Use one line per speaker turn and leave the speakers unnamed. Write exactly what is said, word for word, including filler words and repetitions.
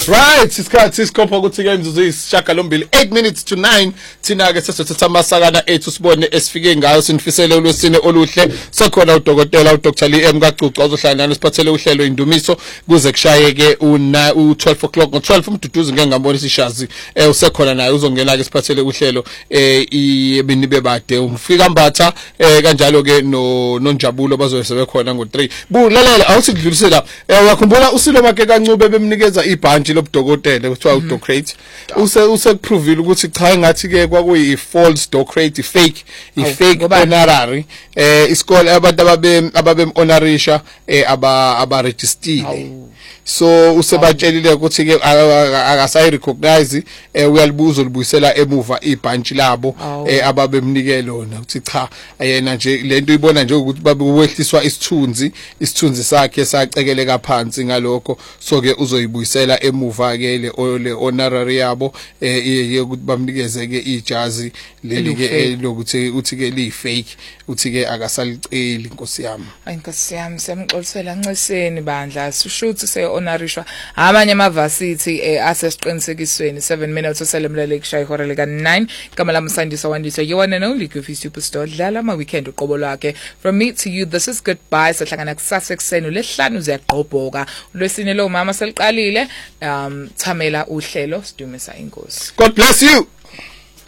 right, isikhathi sikhopha ukuthi ke imzuzu isishagalombili eight minutes to nine thina ke sesothatha amasakana ethu sibone esifike ngayo sinifisele ulwesine oluhle sekhona udokotela uDr Lee M Kacuca ozohlala nani siphathele uhlelo indumiso kuze kushaye ke una u twelve o'clock ngo twelve umduduzi ngeke ngambona isishazi eh usekhona naye uzongena ke siphathele uhlelo eh ibini bebade umfika mbatha eh kanjalo ke no nonjabulo bazoyesebe khona ngo three bulalela awusidlulise la uyakhumbula usilo make kancube bemnikeza ibhanji lobudokotela kuthiwa udocrate use use kuprovile ukuthi cha ngathi ke kwakuyi false docrate fake i fake honorary eh isikole abantu ababe ababe honorisha eh aba aba registered so usebatshelile ukuthi ke akasayi recognize eh uyalibuza libuyisela emuva ibhanji labo eh ababemnike lona uthi cha yena nje lento ibona nje ukuthi babe wehliswa isithunzi isithunzi sakhe sacekeleka phansi ngalokho so ke uzoyibuyisela emuva ke le honorary yabo eh ukuthi bamnikeze ke ijazi leli ke lokuthi uthi ke li fake uthi ke akasaliceli inkosi yami
ayi inkosi yami semxolisela nceseni bandla sishuthi se honorishwa amanye amavasithi asesiqinisekisweni seven minutes oselemlele kushaya ihora lika nine igama lami Sandisa Wandisa you one and only Goofy Superstar dlala ama weekend uqobo lwakhe from me to you this is goodbye sahlangana kusasa ekseni ulehlanu uziyaqhobhoka ulwesine lo mama seliqalile um thamela uhlelo sidumisa inkosi
God bless you.